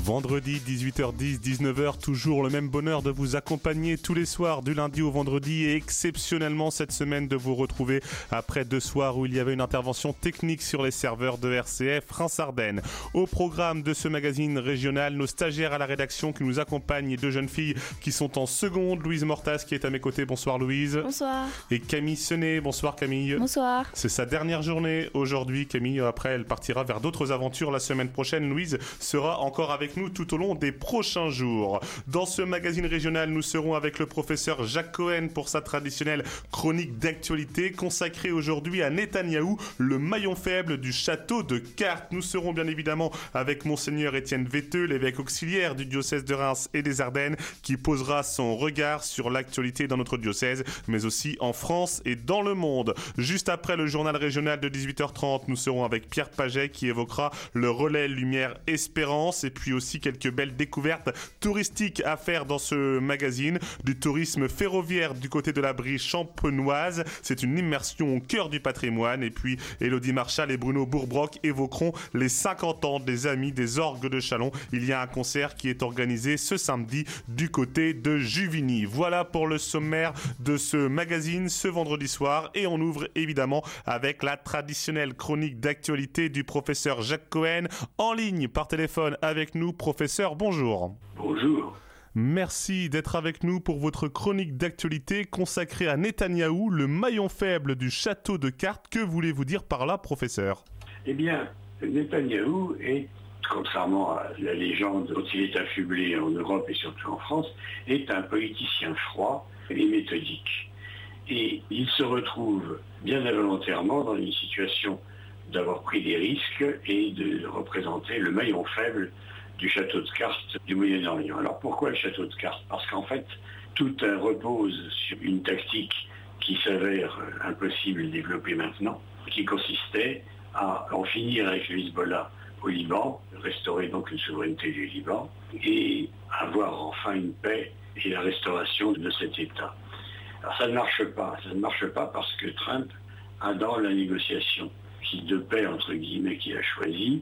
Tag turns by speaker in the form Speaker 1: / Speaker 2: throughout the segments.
Speaker 1: Vendredi 18h10, 19h, toujours le même bonheur de vous accompagner tous les soirs du lundi au vendredi et exceptionnellement cette semaine de vous retrouver après 2 soirs où il y avait une intervention technique sur les serveurs de RCF Reims-Ardennes. Au programme de ce magazine régional, nos stagiaires à la rédaction qui nous accompagnent et 2 jeunes filles qui sont en seconde. Louise Mortas qui est à mes côtés. Bonsoir Louise.
Speaker 2: Bonsoir.
Speaker 1: Et Camille Senet. Bonsoir Camille.
Speaker 2: Bonsoir.
Speaker 1: C'est sa dernière journée aujourd'hui Camille. Après elle partira vers d'autres aventures la semaine prochaine. Louise sera encore avec nous tout au long des prochains jours. Dans ce magazine régional, nous serons avec le professeur Jacques Cohen pour sa traditionnelle chronique d'actualité consacrée aujourd'hui à Netanyahou, le maillon faible du château de Cartes. Nous serons bien évidemment avec Monseigneur Étienne Vetteux, l'évêque auxiliaire du diocèse de Reims et des Ardennes, qui posera son regard sur l'actualité dans notre diocèse, mais aussi en France et dans le monde. Juste après le journal régional de 18h30, nous serons avec Pierre Paget qui évoquera le relais Lumière Espérance et puis aussi quelques belles découvertes touristiques à faire dans ce magazine. Du tourisme ferroviaire du côté de la Brie champenoise. C'est une immersion au cœur du patrimoine. Et puis Élodie Marchal et Bruno Bourbrock évoqueront les 50 ans des Amis des Orgues de Châlons. Il y a un concert qui est organisé ce samedi du côté de Juvigny. Voilà pour le sommaire de ce magazine ce vendredi soir. Et on ouvre évidemment avec la traditionnelle chronique d'actualité du professeur Jacques Cohen en ligne par téléphone avec nous. Professeur, bonjour.
Speaker 3: Bonjour.
Speaker 1: Merci d'être avec nous pour votre chronique d'actualité consacrée à Netanyahou, le maillon faible du château de Cartes. Que voulez-vous dire par là, professeur ?
Speaker 3: Eh bien, Netanyahou est, contrairement à la légende dont il est affublé en Europe et surtout en France, est un politicien froid et méthodique. Et il se retrouve bien involontairement dans une situation d'avoir pris des risques et de représenter le maillon faible du château de Cartes du Moyen-Orient. Alors pourquoi le château de Cartes ? Parce qu'en fait, tout repose sur une tactique qui s'avère impossible de développer maintenant, qui consistait à en finir avec le Hezbollah au Liban, restaurer donc une souveraineté du Liban, et avoir enfin une paix et la restauration de cet État. Alors ça ne marche pas parce que Trump a dans la négociation de paix entre guillemets qu'il a choisi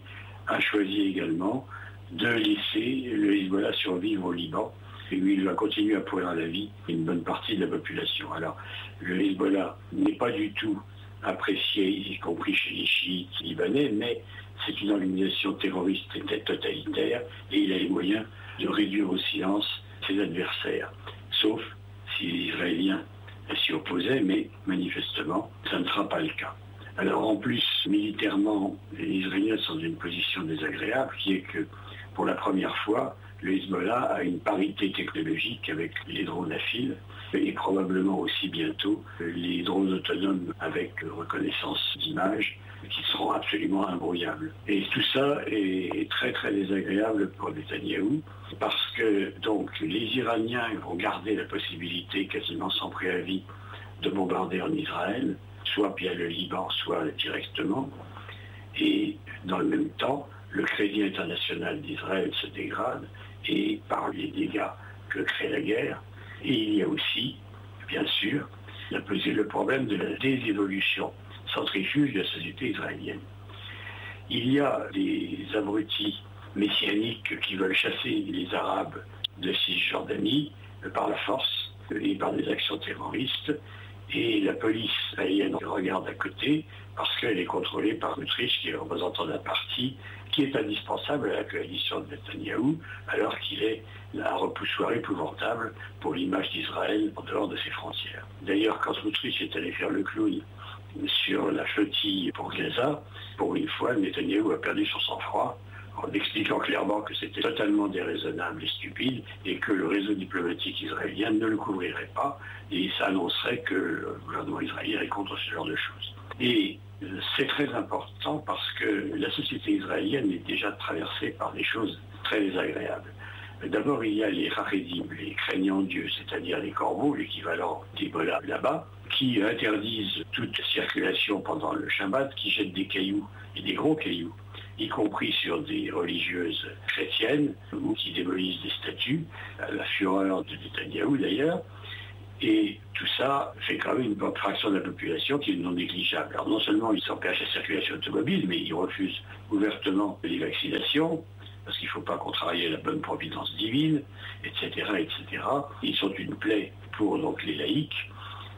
Speaker 3: également de laisser le Hezbollah survivre au Liban, et lui il va continuer à pourrir la vie une bonne partie de la population. Alors le Hezbollah n'est pas du tout apprécié, y compris chez les chiites libanais, mais c'est une organisation terroriste et totalitaire, et il a les moyens de réduire au silence ses adversaires, sauf si les Israéliens s'y opposaient, mais manifestement ça ne sera pas le cas. Alors en plus, militairement, les Israéliens sont dans une position désagréable, qui est que pour la première fois, le Hezbollah a une parité technologique avec les drones à fil et probablement aussi bientôt les drones autonomes avec reconnaissance d'image qui seront absolument imbrouillables. Et tout ça est très très désagréable pour Netanyahou parce que donc les Iraniens vont garder la possibilité quasiment sans préavis de bombarder en Israël, soit via le Liban, soit directement. Et dans le même temps, le crédit international d'Israël se dégrade et par les dégâts que crée la guerre. Et il y a aussi, bien sûr, le problème de la désévolution centrifuge de la société israélienne. Il y a des abrutis messianiques qui veulent chasser les Arabes de Cisjordanie par la force et par des actions terroristes. Et la police israélienne regarde à côté parce qu'elle est contrôlée par l'Autriche qui est représentant d'un parti qui est indispensable à la coalition de Netanyahou alors qu'il est un repoussoir épouvantable pour l'image d'Israël en dehors de ses frontières. D'ailleurs, quand l'Autriche est allée faire le clown sur la flottille pour Gaza, pour une fois, Netanyahou a perdu son sang-froid en expliquant clairement que c'était totalement déraisonnable et stupide et que le réseau diplomatique israélien ne le couvrirait pas et ça annoncerait que le gouvernement israélien est contre ce genre de choses. Et c'est très important parce que la société israélienne est déjà traversée par des choses très désagréables. D'abord, il y a les Haredim, les craignants Dieu, c'est-à-dire les corbeaux, l'équivalent d'Ebola là-bas, qui interdisent toute circulation pendant le Shabbat, qui jettent des cailloux et des gros cailloux, y compris sur des religieuses chrétiennes, ou qui démolissent des statues, à la fureur de Netanyahou d'ailleurs. Et tout ça fait quand même une fraction de la population qui est non négligeable. Alors non seulement ils empêchent la circulation automobile, mais ils refusent ouvertement les vaccinations, parce qu'il ne faut pas contrarier la bonne providence divine, etc., etc. Ils sont une plaie pour donc les laïcs.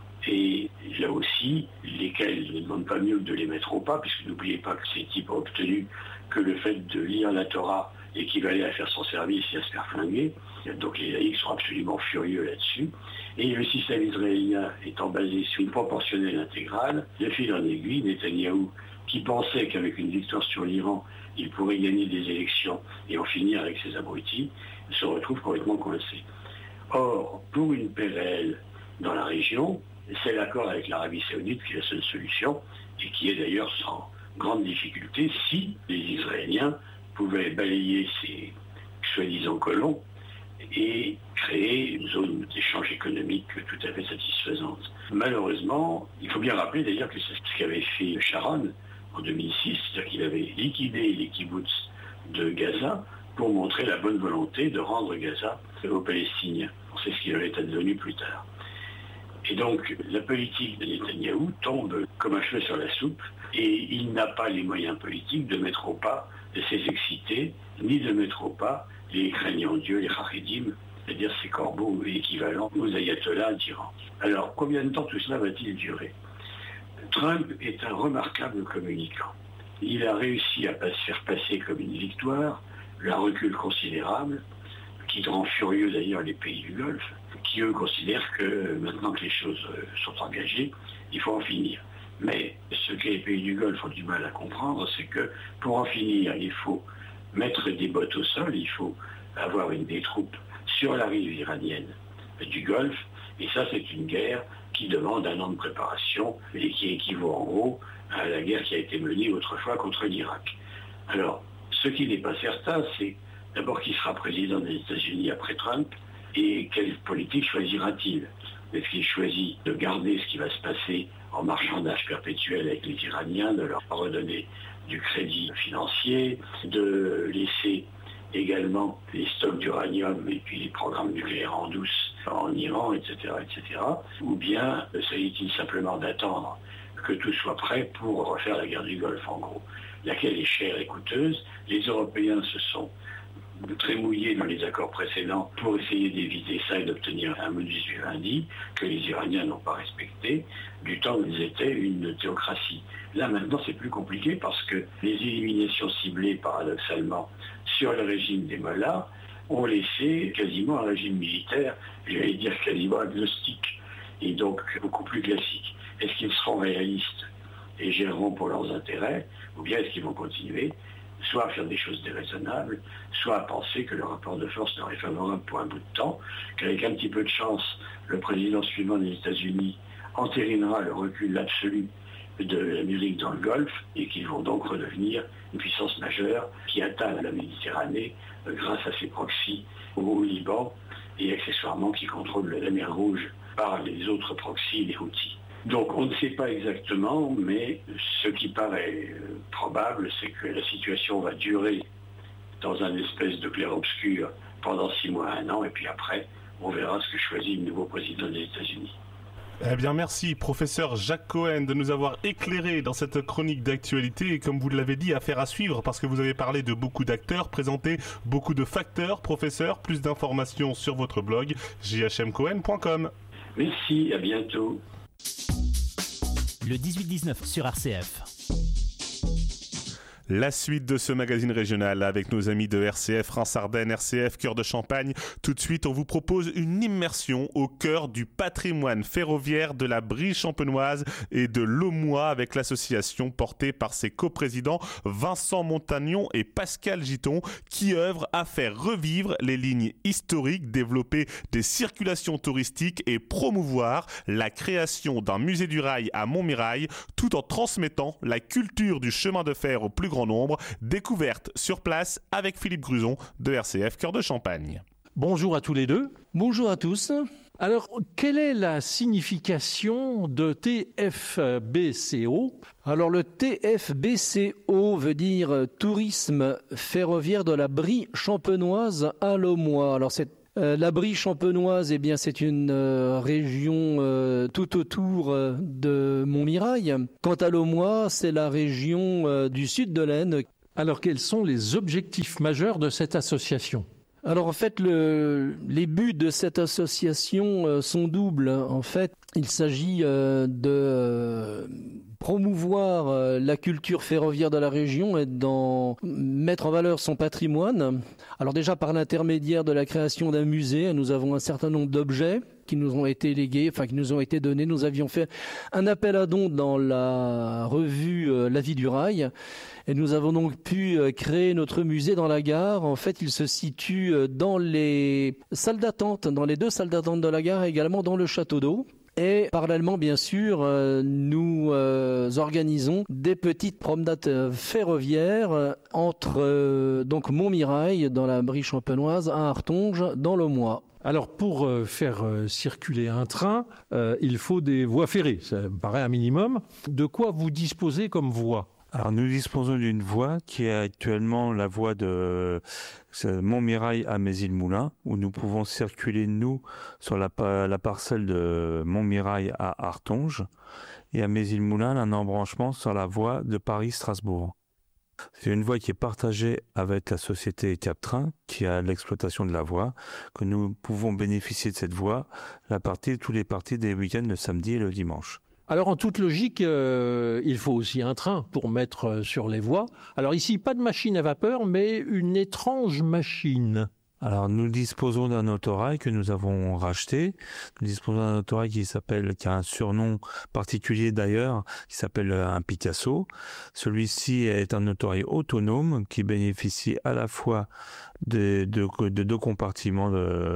Speaker 3: Et là aussi, lesquels ne demandent pas mieux que de les mettre au pas, puisque n'oubliez pas que ces types ont obtenu que le fait de lire la Torah équivalait à faire son service et à se faire flinguer. Donc les laïcs sont absolument furieux là-dessus. Et le système israélien étant basé sur une proportionnelle intégrale, de fil en aiguille, Netanyahou, qui pensait qu'avec une victoire sur l'Iran, il pourrait gagner des élections et en finir avec ses abrutis, se retrouve complètement coincé. Or, pour une paix réelle dans la région, c'est l'accord avec l'Arabie Saoudite qui est la seule solution, et qui est d'ailleurs sans grande difficulté si les Israéliens pouvaient balayer ces soi-disant colons et créer une zone d'échange économique tout à fait satisfaisante. Malheureusement, il faut bien rappeler d'ailleurs que c'est ce qu'avait fait Sharon en 2006, c'est-à-dire qu'il avait liquidé les kibboutz de Gaza pour montrer la bonne volonté de rendre Gaza aux Palestiniens. C'est ce qu'il en est advenu plus tard. Et donc, la politique de Netanyahou tombe comme un cheveu sur la soupe et il n'a pas les moyens politiques de mettre au pas ses excités, ni de mettre au pas les craignants Dieu, les Haredim, c'est-à-dire ces corbeaux équivalents aux ayatollahs d'Iran. Alors, combien de temps tout cela va-t-il durer ? Trump est un remarquable communicant. Il a réussi à se faire passer comme une victoire, un recul considérable, qui rend furieux d'ailleurs les pays du Golfe, qui eux considèrent que maintenant que les choses sont engagées, il faut en finir. Mais ce que les pays du Golfe ont du mal à comprendre, c'est que pour en finir, il faut mettre des bottes au sol, il faut avoir des troupes sur la rive iranienne du Golfe, et ça c'est une guerre qui demande un an de préparation et qui équivaut en gros à la guerre qui a été menée autrefois contre l'Irak. Alors, ce qui n'est pas certain, c'est d'abord qui sera président des États-Unis après Trump et quelle politique choisira-t-il ? Est-ce qu'il choisit de garder ce qui va se passer en marchandage perpétuel avec les Iraniens, de leur redonner du crédit financier, de laisser également les stocks d'uranium et puis les programmes nucléaires en douce en Iran, etc., etc. Ou bien s'agit-il simplement d'attendre que tout soit prêt pour refaire la guerre du Golfe, en gros, laquelle est chère et coûteuse. Les Européens se sont très mouillés dans les accords précédents pour essayer d'éviter ça et d'obtenir un modus vivendi que les Iraniens n'ont pas respecté, du temps où ils étaient une théocratie. Là maintenant c'est plus compliqué parce que les éliminations ciblées paradoxalement sur le régime des mollahs ont laissé quasiment un régime militaire, j'allais dire quasiment agnostique, et donc beaucoup plus classique. Est-ce qu'ils seront réalistes et géreront pour leurs intérêts, ou bien est-ce qu'ils vont continuer soit à faire des choses déraisonnables, soit à penser que le rapport de force leur est favorable pour un bout de temps, qu'avec un petit peu de chance, le président suivant des États-Unis entérinera le recul absolu de l'Amérique dans le Golfe et qu'ils vont donc redevenir une puissance majeure qui atteint la Méditerranée grâce à ses proxys au Liban et accessoirement qui contrôle la mer Rouge par les autres proxys, les Houthis. Donc on ne sait pas exactement, mais ce qui paraît probable, c'est que la situation va durer dans un espèce de clair-obscur pendant 6 mois, 1 an, et puis après, on verra ce que choisit le nouveau président des États-Unis.
Speaker 1: Eh bien, merci, professeur Jacques Cohen, de nous avoir éclairé dans cette chronique d'actualité. Et comme vous l'avez dit, affaire à suivre, parce que vous avez parlé de beaucoup d'acteurs, présenté beaucoup de facteurs. Professeur, plus d'informations sur votre blog, jhmcohen.com.
Speaker 3: Merci, à bientôt.
Speaker 2: Le 18-19 sur RCF.
Speaker 1: La suite de ce magazine régional avec nos amis de RCF France-Ardennes, RCF Cœur de Champagne. Tout de suite, on vous propose une immersion au cœur du patrimoine ferroviaire de la Brie champenoise et de l'Aumois avec l'association portée par ses coprésidents Vincent Montagnon et Pascal Giton qui œuvrent à faire revivre les lignes historiques, développer des circulations touristiques et promouvoir la création d'un musée du rail à Montmirail tout en transmettant la culture du chemin de fer au plus grand nombre, découverte sur place avec Philippe Gruson de RCF Cœur de Champagne.
Speaker 4: Bonjour à tous les deux.
Speaker 5: Bonjour à tous.
Speaker 4: Alors, quelle est la signification de TFBCO ?
Speaker 5: Alors le TFBCO veut dire Tourisme ferroviaire de la Brie champenoise à l'Aumois. Alors la Brie champenoise, eh bien, c'est une région tout autour de Montmirail. Quant à l'Aumois, c'est la région du sud de l'Aisne.
Speaker 4: Alors, quels sont les objectifs majeurs de cette association ?
Speaker 5: Alors en fait, les buts de cette association sont doubles. En fait, il s'agit de promouvoir la culture ferroviaire de la région et d'en mettre en valeur son patrimoine. Alors déjà par l'intermédiaire de la création d'un musée, nous avons un certain nombre d'objets qui nous ont été légués, qui nous ont été donnés. Nous avions fait un appel à dons dans la revue La Vie du Rail. Et nous avons donc pu créer notre musée dans la gare. En fait, il se situe dans les salles d'attente, dans les 2 salles d'attente de la gare et également dans le château d'eau. Et parallèlement, bien sûr, nous organisons des petites promenades ferroviaires entre donc Montmirail, dans la Brie champenoise, à Artonge, dans l'Aumois.
Speaker 4: Alors, pour faire circuler un train, il faut des voies ferrées. Ça me paraît un minimum. De quoi vous disposez comme voie ?
Speaker 6: Alors nous disposons d'une voie qui est actuellement la voie de Montmirail à Mézilles-Moulins, où nous pouvons circuler, nous, sur la parcelle de Montmirail à Artonge, et à Mézilles-Moulins, un embranchement sur la voie de Paris-Strasbourg. C'est une voie qui est partagée avec la société Cap-Train, qui a l'exploitation de la voie, que nous pouvons bénéficier de cette voie tous les parties des week-ends, le samedi et le dimanche.
Speaker 4: Alors en toute logique, il faut aussi un train pour mettre sur les voies. Alors ici, pas de machine à vapeur, mais une étrange machine.
Speaker 6: Alors nous disposons d'un autorail que nous avons racheté. Nous disposons d'un autorail qui a un surnom particulier d'ailleurs, qui s'appelle un Picasso. Celui-ci est un autorail autonome qui bénéficie à la fois de 2 compartiments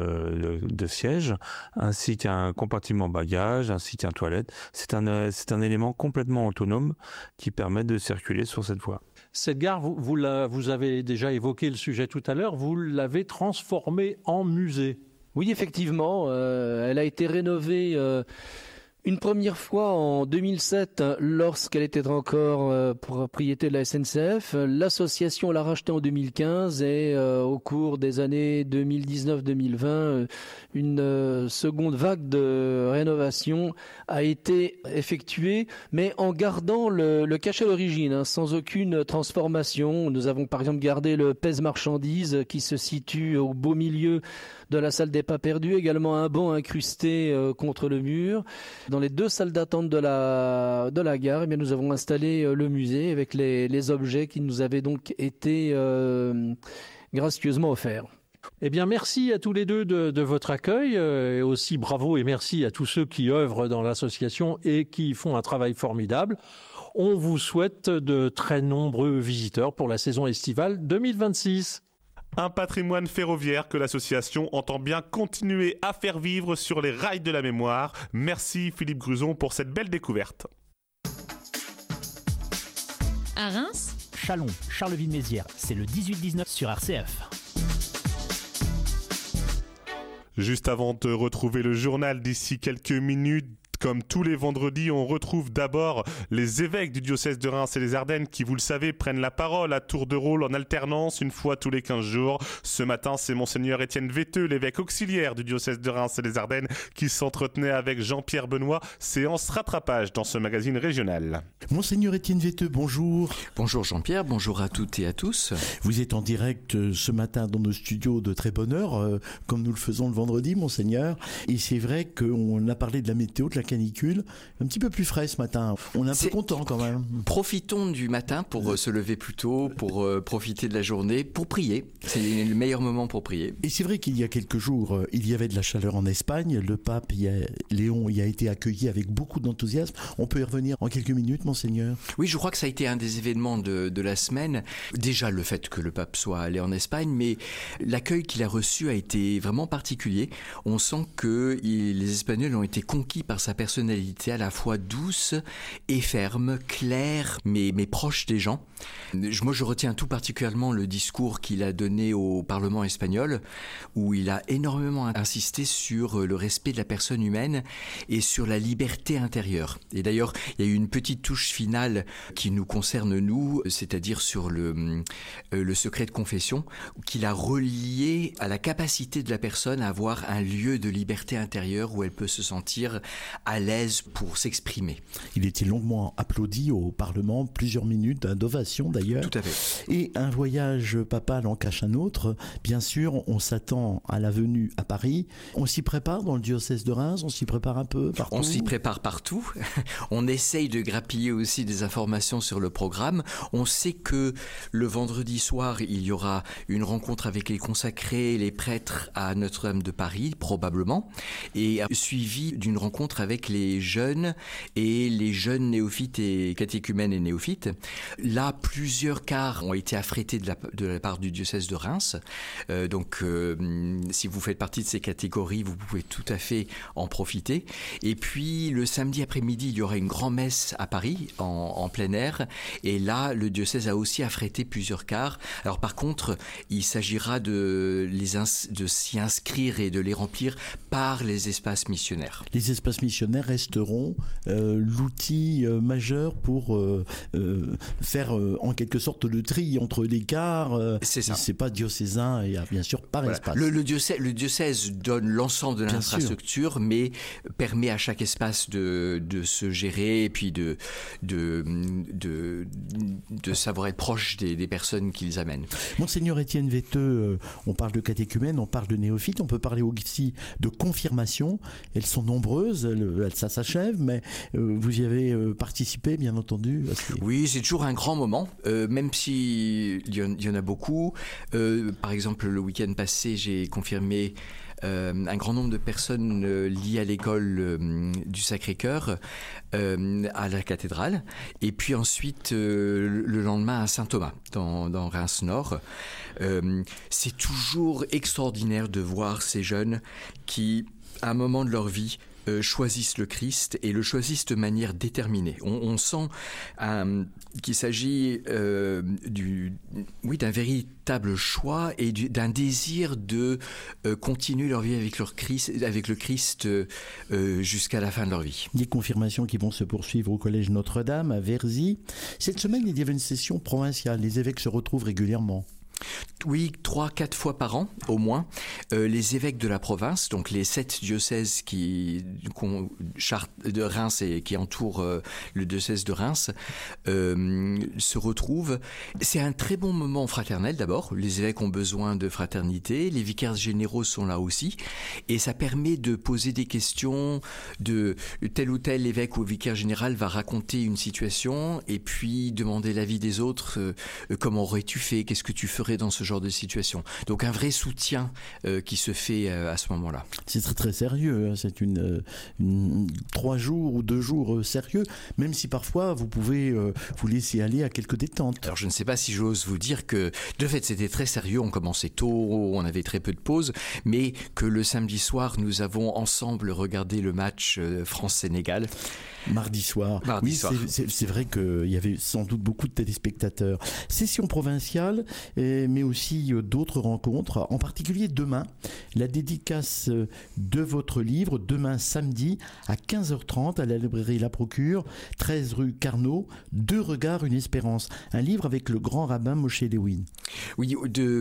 Speaker 6: de sièges, ainsi qu'un compartiment bagage, ainsi qu'un toilette. C'est un élément complètement autonome qui permet de circuler sur cette voie.
Speaker 4: Cette gare, vous avez déjà évoqué le sujet tout à l'heure, vous l'avez transformée en musée.
Speaker 5: Oui, effectivement, elle a été rénovée une première fois en 2007 lorsqu'elle était encore propriété de la SNCF. L'association l'a rachetée en 2015 et au cours des années 2019-2020, une seconde vague de rénovation a été effectuée, mais en gardant le cachet d'origine, sans aucune transformation. Nous avons par exemple gardé le pèse-marchandises qui se situe au beau milieu de la salle des pas perdus, également un banc incrusté contre le mur. Dans les 2 salles d'attente de la gare, nous avons installé le musée avec les objets qui nous avaient donc été gracieusement offerts.
Speaker 4: Eh bien, merci à tous les deux de votre accueil et aussi bravo et merci à tous ceux qui œuvrent dans l'association et qui font un travail formidable. On vous souhaite de très nombreux visiteurs pour la saison estivale 2026.
Speaker 1: Un patrimoine ferroviaire que l'association entend bien continuer à faire vivre sur les rails de la mémoire. Merci Philippe Gruson pour cette belle découverte.
Speaker 2: À Reims, Châlons, Charleville-Mézières, c'est le 18-19 sur RCF.
Speaker 1: Juste avant de retrouver le journal d'ici quelques minutes, comme tous les vendredis, on retrouve d'abord les évêques du diocèse de Reims et les Ardennes qui, vous le savez, prennent la parole à tour de rôle en alternance une fois tous les 15 jours. Ce matin, c'est Monseigneur Étienne Vetteux, l'évêque auxiliaire du diocèse de Reims et les Ardennes, qui s'entretenait avec Jean-Pierre Benoît. Séance rattrapage dans ce magazine régional.
Speaker 7: Monseigneur Étienne Vetteux, bonjour.
Speaker 8: Bonjour Jean-Pierre, bonjour à toutes et à tous.
Speaker 7: Vous êtes en direct ce matin dans nos studios de très bonne heure, comme nous le faisons le vendredi, Monseigneur. Et c'est vrai qu'on a parlé de la météo, de la canicule, un petit peu plus frais ce matin. On est un peu content quand même.
Speaker 8: Profitons du matin pour se lever plus tôt, pour profiter de la journée, pour prier. C'est le meilleur moment pour prier.
Speaker 7: Et c'est vrai qu'il y a quelques jours, il y avait de la chaleur en Espagne. Le pape Léon y a été accueilli avec beaucoup d'enthousiasme. On peut y revenir en quelques minutes, Monseigneur?
Speaker 8: Oui, je crois que ça a été un des événements de la semaine. Déjà le fait que le pape soit allé en Espagne, mais l'accueil qu'il a reçu a été vraiment particulier. On sent que les Espagnols ont été conquis par sa personnalité à la fois douce et ferme, claire, mais proche des gens. Moi, je retiens tout particulièrement le discours qu'il a donné au Parlement espagnol, où il a énormément insisté sur le respect de la personne humaine et sur la liberté intérieure. Et d'ailleurs, il y a eu une petite touche finale qui nous concerne nous, c'est-à-dire sur le secret de confession, qu'il a relié à la capacité de la personne à avoir un lieu de liberté intérieure où elle peut se sentir à l'aise pour s'exprimer.
Speaker 7: Il était longuement applaudi au Parlement, plusieurs minutes d'ovation d'ailleurs.
Speaker 8: Tout à fait.
Speaker 7: Et un voyage papal en cache un autre. Bien sûr, on s'attend à la venue à Paris. On s'y prépare dans le diocèse de Reims, on s'y prépare un peu partout.
Speaker 8: On s'y prépare partout. On essaye de grappiller aussi des informations sur le programme. On sait que le vendredi soir, il y aura une rencontre avec les consacrés, les prêtres à Notre-Dame de Paris, probablement, et suivi d'une rencontre avec les jeunes et les jeunes néophytes et catéchumènes et néophytes. Là, plusieurs cars ont été affrétés de la part du diocèse de Reims. Donc, si vous faites partie de ces catégories, vous pouvez tout à fait en profiter. Et puis, le samedi après-midi, il y aura une grand-messe à Paris, en plein air. Et là, le diocèse a aussi affrété plusieurs cars. Alors, par contre, il s'agira de s'y inscrire et de les remplir par les espaces missionnaires.
Speaker 7: Les espaces missionnaires resteront l'outil majeur pour faire en quelque sorte le tri entre les cars.
Speaker 8: C'est ça.
Speaker 7: C'est pas diocésain et bien sûr par espace.
Speaker 8: Le diocèse donne l'ensemble de l'infrastructure, mais permet à chaque espace de se gérer et puis de savoir être proche des personnes qu'ils amènent.
Speaker 7: Monseigneur Étienne Vetteux, on parle de catéchumènes, on parle de néophytes, on peut parler aussi de confirmation. Elles sont nombreuses, ça s'achève, mais vous y avez participé, bien entendu.
Speaker 8: Oui, c'est toujours un grand moment, même s'il y en a beaucoup. Par exemple, le week-end passé, j'ai confirmé un grand nombre de personnes liées à l'école du Sacré-Cœur à la cathédrale, et puis ensuite le lendemain à Saint-Thomas dans Reims-Nord. C'est toujours extraordinaire de voir ces jeunes qui, à un moment de leur vie, choisissent le Christ et le choisissent de manière déterminée. On sent qu'il s'agit d'un véritable choix et d'un désir de continuer leur vie avec le Christ jusqu'à la fin de leur vie.
Speaker 7: Des confirmations qui vont se poursuivre au Collège Notre-Dame à Verzy. Cette semaine, il y avait une session provinciale. Les évêques se retrouvent régulièrement.
Speaker 8: Oui, 3-4 fois par an, au moins. Les évêques de la province, donc les 7 diocèses de Reims et qui entourent le diocèse de Reims, se retrouvent. C'est un très bon moment fraternel d'abord. Les évêques ont besoin de fraternité. Les vicaires généraux sont là aussi. Et ça permet de poser des questions. Tel ou tel évêque ou vicaire général va raconter une situation et puis demander l'avis des autres. Comment aurais-tu fait? Qu'est-ce que tu ferais dans ce genre de situation? Donc un vrai soutien qui se fait à ce moment-là.
Speaker 7: C'est très très sérieux, c'est une 3 jours ou 2 jours sérieux, même si parfois vous pouvez vous laisser aller à quelques détentes.
Speaker 8: Alors je ne sais pas si j'ose vous dire que de fait c'était très sérieux, on commençait tôt, on avait très peu de pauses, mais que le samedi soir nous avons ensemble regardé le match France-Sénégal.
Speaker 7: Mardi soir. C'est vrai qu'il y avait sans doute beaucoup de téléspectateurs. Session provinciale, mais aussi d'autres rencontres, en particulier demain, la dédicace de votre livre, demain samedi à 15h30 à la librairie La Procure, 13 rue Carnot, 2 regards, une espérance. Un livre avec le grand rabbin Moshe Lewin.
Speaker 8: Oui,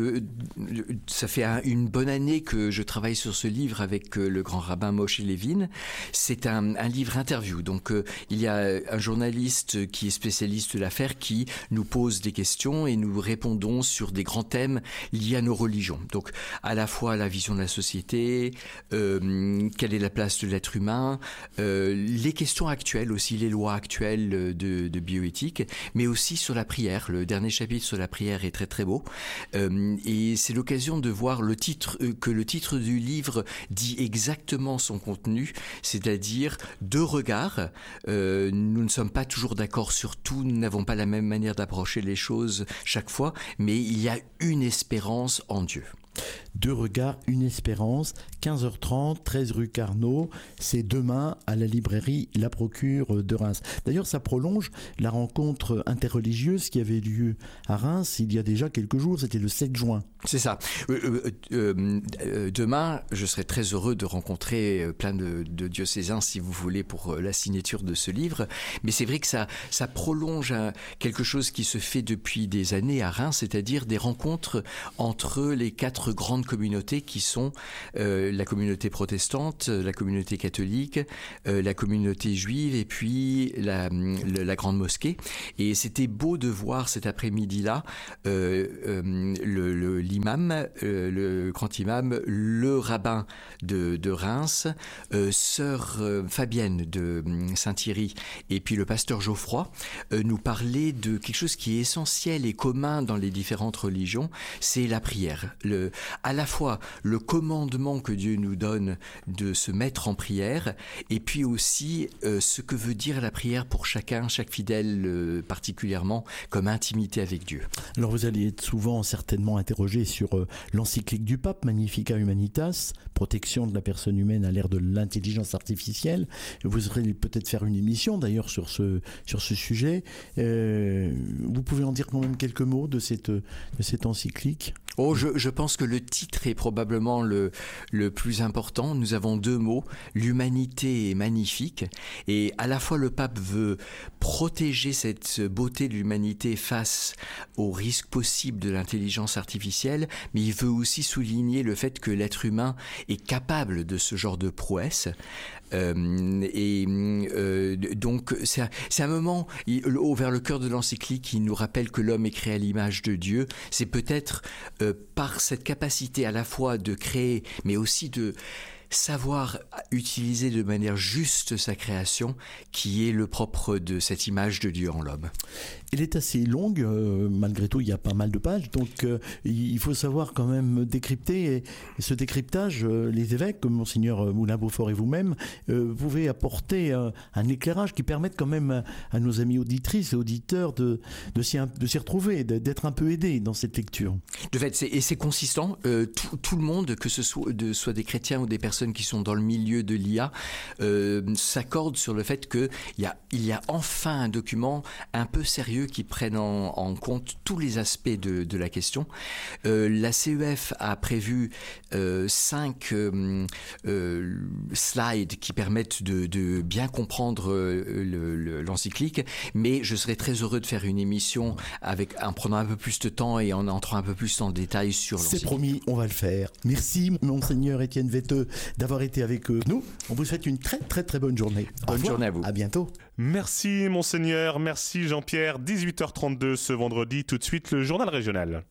Speaker 8: ça fait une bonne année que je travaille sur ce livre avec le grand rabbin Moshe Lewin. C'est un livre interview, donc il y a un journaliste qui est spécialiste de l'affaire qui nous pose des questions et nous répondons sur des grands thèmes liés à nos religions. Donc à la fois la vision de la société, quelle est la place de l'être humain, les questions actuelles aussi, les lois actuelles de bioéthique, mais aussi sur la prière. Le dernier chapitre sur la prière est très très beau et c'est l'occasion de voir que le titre du livre dit exactement son contenu, c'est-à-dire 2 regards. Nous ne sommes pas toujours d'accord sur tout, nous n'avons pas la même manière d'approcher les choses chaque fois, mais il y a une espérance en Dieu.
Speaker 7: 2 regards, une espérance, 15h30, 13 rue Carnot, c'est demain à la librairie La Procure de Reims. D'ailleurs, ça prolonge la rencontre interreligieuse qui avait lieu à Reims il y a déjà quelques jours, c'était le 7 juin.
Speaker 8: C'est ça. Demain, je serai très heureux de rencontrer plein de diocésains, si vous voulez, pour la signature de ce livre. Mais c'est vrai que ça prolonge quelque chose qui se fait depuis des années à Reims, c'est-à-dire des rencontres entre les 4 grandes grandes communautés qui sont la communauté protestante, la communauté catholique, la communauté juive et puis la grande mosquée. Et c'était beau de voir cet après-midi-là l'imam, le grand imam, le rabbin de Reims, sœur Fabienne de Saint-Thierry et puis le pasteur Geoffroy nous parler de quelque chose qui est essentiel et commun dans les différentes religions, c'est la prière. À la fois le commandement que Dieu nous donne de se mettre en prière et puis aussi ce que veut dire la prière pour chacun, chaque fidèle particulièrement comme intimité avec Dieu.
Speaker 7: Alors vous allez être souvent certainement interrogé sur l'encyclique du pape Magnificat Humanitas, protection de la personne humaine à l'ère de l'intelligence artificielle. Vous allez peut-être faire une émission d'ailleurs sur ce sujet. Vous pouvez en dire quand même quelques mots de cette encyclique ?
Speaker 8: Je pense que le titre est probablement le plus important. Nous avons 2 mots, l'humanité est magnifique, et à la fois le pape veut protéger cette beauté de l'humanité face aux risques possibles de l'intelligence artificielle, mais il veut aussi souligner le fait que l'être humain est capable de ce genre de prouesse. Donc c'est un moment vers le cœur de l'encyclique qui nous rappelle que l'homme est créé à l'image de Dieu. C'est peut-être par cette capacité à la fois de créer mais aussi de savoir utiliser de manière juste sa création qui est le propre de cette image de Dieu en l'homme.
Speaker 7: Elle est assez longue, malgré tout il y a pas mal de pages, donc il faut savoir quand même décrypter, et ce décryptage, les évêques comme Monseigneur Moulin-Beaufort et vous-même, pouvez apporter un éclairage qui permette quand même à nos amis auditrices et auditeurs de s'y retrouver, d'être un peu aidés dans cette lecture.
Speaker 8: De fait, c'est consistant, tout le monde, que ce soit des chrétiens ou des personnes qui sont dans le milieu de l'IA, s'accordent sur le fait qu'il y a enfin un document un peu sérieux qui prenne en compte tous les aspects de la question. La CEF a prévu 5 slides qui permettent de bien comprendre l'encyclique, mais je serais très heureux de faire une émission en prenant un peu plus de temps et en entrant un peu plus en détail sur l'encyclique.
Speaker 7: C'est promis, on va le faire. Merci Monseigneur Étienne Vetteux d'avoir été avec nous. On vous souhaite une très très très bonne journée.
Speaker 8: Bonne journée à vous.
Speaker 7: À bientôt.
Speaker 1: Merci Monseigneur, merci Jean-Pierre. 18h32 ce vendredi, tout de suite le journal régional.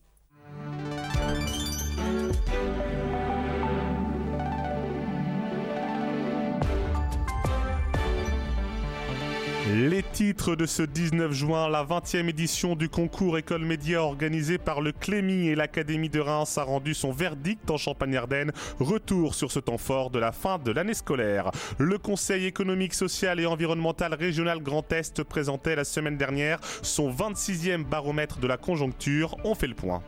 Speaker 1: Les titres de ce 19 juin, la 20e édition du concours École Média organisé par le Clémy et l'Académie de Reims a rendu son verdict en Champagne-Ardenne. Retour sur ce temps fort de la fin de l'année scolaire. Le Conseil économique, social et environnemental régional Grand Est présentait la semaine dernière son 26e baromètre de la conjoncture. On fait le point.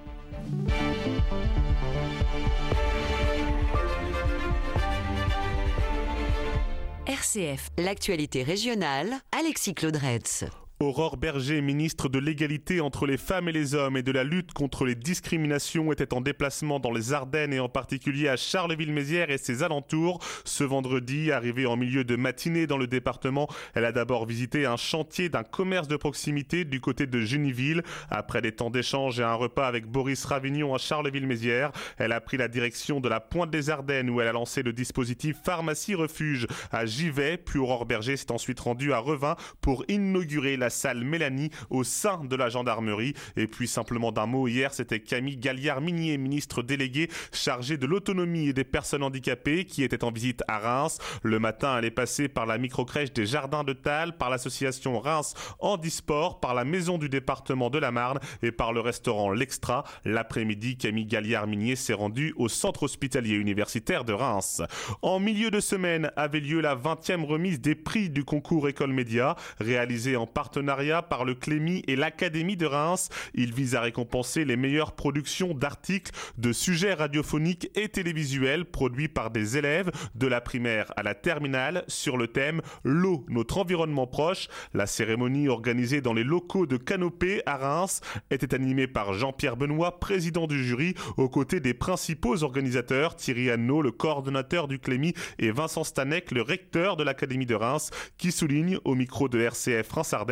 Speaker 9: RCF, l'actualité régionale, Alexis Claudretz.
Speaker 1: Aurore Berger, ministre de l'égalité entre les femmes et les hommes et de la lutte contre les discriminations, était en déplacement dans les Ardennes et en particulier à Charleville-Mézières et ses alentours. Ce vendredi, arrivée en milieu de matinée dans le département, elle a d'abord visité un chantier d'un commerce de proximité du côté de Genyville. Après des temps d'échange et un repas avec Boris Ravignon à Charleville-Mézières, elle a pris la direction de la Pointe des Ardennes où elle a lancé le dispositif Pharmacie Refuge à Givet. Puis Aurore Berger s'est ensuite rendue à Revin pour inaugurer la salle Mélanie au sein de la gendarmerie. Et puis simplement d'un mot, hier c'était Camille Galliard-Minier, ministre déléguée chargée de l'autonomie et des personnes handicapées, qui était en visite à Reims. Le matin, elle est passée par la microcrèche des Jardins de Thal, par l'association Reims Handisport, par la maison du département de la Marne et par le restaurant L'Extra. L'après-midi, Camille Galliard-Minier s'est rendue au centre hospitalier universitaire de Reims. En milieu de semaine avait lieu la 20e remise des prix du concours École Média, réalisée en partenariat par le Clémy et l'Académie de Reims. Il vise à récompenser les meilleures productions d'articles, de sujets radiophoniques et télévisuels produits par des élèves de la primaire à la terminale sur le thème « L'eau, notre environnement proche ». La cérémonie organisée dans les locaux de Canopée à Reims était animée par Jean-Pierre Benoît, président du jury, aux côtés des principaux organisateurs, Thierry Anneau, le coordonnateur du Clémy, et Vincent Stanec, le recteur de l'Académie de Reims, qui souligne au micro de RCF Reims-Ardennes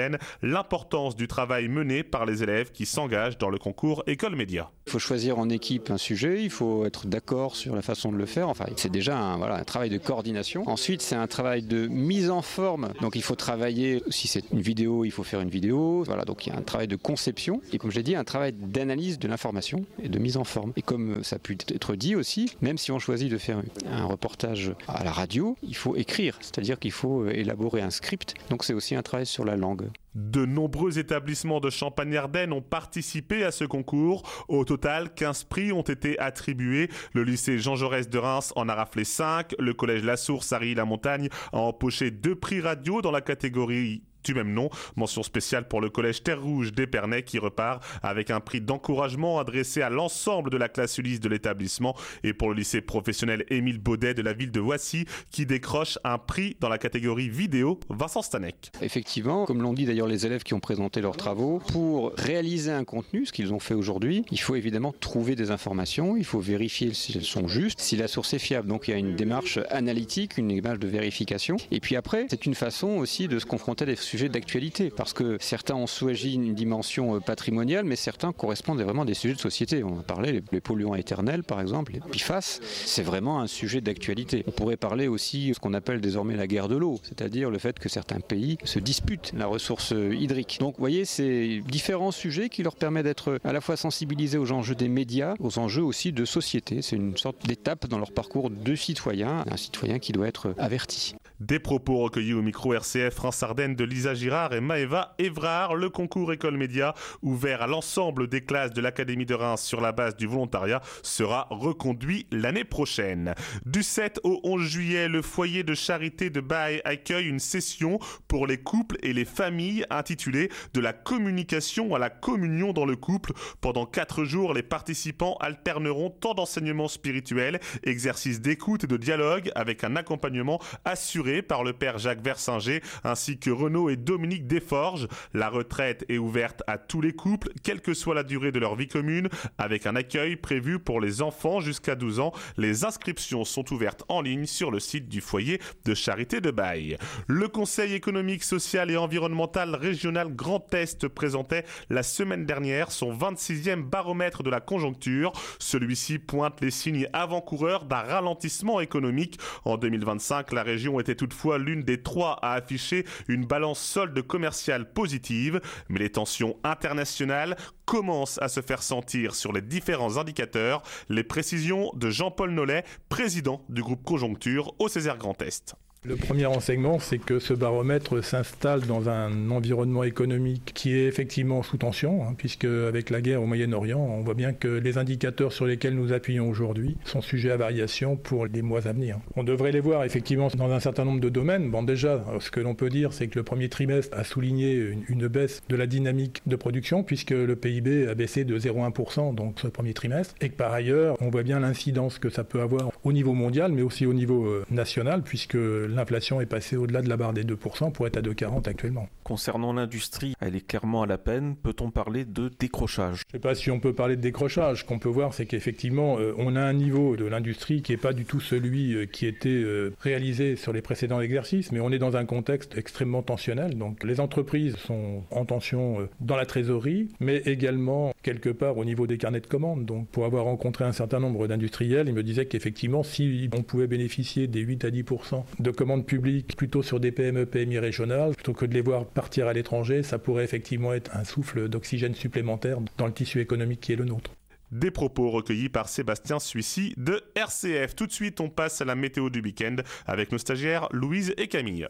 Speaker 1: comprennent l'importance du travail mené par les élèves qui s'engagent dans le concours École Média.
Speaker 10: Il faut choisir en équipe un sujet, il faut être d'accord sur la façon de le faire. Enfin, c'est déjà un travail de coordination. Ensuite, c'est un travail de mise en forme. Donc, il faut travailler, si c'est une vidéo, il faut faire une vidéo. Voilà, donc il y a un travail de conception. Et comme je l'ai dit, un travail d'analyse de l'information et de mise en forme. Et comme ça a pu être dit aussi, même si on choisit de faire un reportage à la radio, il faut écrire. C'est-à-dire qu'il faut élaborer un script. Donc, c'est aussi un travail sur la langue.
Speaker 1: De nombreux établissements de Champagne-Ardenne ont participé à ce concours. Au total, 15 prix ont été attribués. Le lycée Jean Jaurès de Reims en a raflé 5. Le collège La Source à Rilly-la-Montagne a empoché 2 prix radio dans la catégorie du même nom. Mention spéciale pour le collège Terre Rouge d'Épernay qui repart avec un prix d'encouragement adressé à l'ensemble de la classe Ulysse de l'établissement, et pour le lycée professionnel Émile Baudet de la ville de Voissy qui décroche un prix dans la catégorie vidéo Vincent Stanek.
Speaker 10: Effectivement, comme l'ont dit d'ailleurs les élèves qui ont présenté leurs travaux, pour réaliser un contenu, ce qu'ils ont fait aujourd'hui, il faut évidemment trouver des informations, il faut vérifier si elles sont justes, si la source est fiable. Donc il y a une démarche analytique, une démarche de vérification. Et puis après, c'est une façon aussi de se confronter à des sujets d'actualité, parce que certains ont choisi une dimension patrimoniale, mais certains correspondent vraiment à des sujets de société. On a parlé les polluants éternels, par exemple, les PFAS, c'est vraiment un sujet d'actualité. On pourrait parler aussi de ce qu'on appelle désormais la guerre de l'eau, c'est-à-dire le fait que certains pays se disputent la ressource hydrique. Donc vous voyez, c'est différents sujets qui leur permettent d'être à la fois sensibilisés aux enjeux des médias, aux enjeux aussi de société. C'est une sorte d'étape dans leur parcours de citoyen, un citoyen qui doit être averti.
Speaker 1: Des propos recueillis au micro RCF Reims-Ardennes de Lisa Girard et Maëva Évrard. Le concours École Média, ouvert à l'ensemble des classes de l'Académie de Reims sur la base du volontariat, sera reconduit l'année prochaine. Du 7 au 11 juillet, le foyer de charité de Baye accueille une session pour les couples et les familles intitulée « De la communication à la communion dans le couple ». Pendant 4 jours, les participants alterneront temps d'enseignement spirituel, exercices d'écoute et de dialogue avec un accompagnement assuré par le père Jacques Versinger ainsi que Renaud et Dominique Desforges. La retraite est ouverte à tous les couples, quelle que soit la durée de leur vie commune, avec un accueil prévu pour les enfants jusqu'à 12 ans. Les inscriptions sont ouvertes en ligne sur le site du foyer de charité de Baye. Le Conseil économique, social et environnemental régional Grand Est présentait la semaine dernière son 26e baromètre de la conjoncture. Celui-ci pointe les signes avant-coureurs d'un ralentissement économique. En 2025, la région était toutefois l'une des 3 à afficher une balance solde commerciale positive, mais les tensions internationales commencent à se faire sentir sur les différents indicateurs. Les précisions de Jean-Paul Nollet, président du groupe Conjoncture au Césaire Grand Est.
Speaker 11: Le premier enseignement, c'est que ce baromètre s'installe dans un environnement économique qui est effectivement sous tension, puisque avec la guerre au Moyen-Orient, on voit bien que les indicateurs sur lesquels nous appuyons aujourd'hui sont sujets à variation pour les mois à venir. On devrait les voir effectivement dans un certain nombre de domaines. Bon, déjà, ce que l'on peut dire, c'est que le premier trimestre a souligné une baisse de la dynamique de production, puisque le PIB a baissé de 0,1% donc ce premier trimestre, et que par ailleurs, on voit bien l'incidence que ça peut avoir au niveau mondial, mais aussi au niveau national, puisque l'inflation est passée au-delà de la barre des 2% pour être à 2,40 actuellement.
Speaker 12: Concernant l'industrie, elle est clairement à la peine. Peut-on parler de décrochage ?
Speaker 11: Je ne sais pas si on peut parler de décrochage. Ce qu'on peut voir, c'est qu'effectivement, on a un niveau de l'industrie qui n'est pas du tout celui qui était réalisé sur les précédents exercices, mais on est dans un contexte extrêmement tensionnel. Donc les entreprises sont en tension dans la trésorerie, mais également quelque part au niveau des carnets de commandes. Donc pour avoir rencontré un certain nombre d'industriels, ils me disaient qu'effectivement, si on pouvait bénéficier des 8 à 10% de commandes publiques plutôt sur des PME, PMI régionales, plutôt que de les voir partir à l'étranger, ça pourrait effectivement être un souffle d'oxygène supplémentaire dans le tissu économique qui est le nôtre.
Speaker 1: Des propos recueillis par Sébastien Suissy de RCF. Tout de suite, on passe à la météo du week-end avec nos stagiaires Louise et Camille.